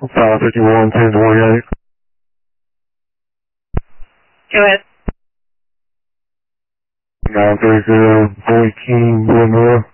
551, 1028. Go ahead. 930, Boy King, Boy Noah.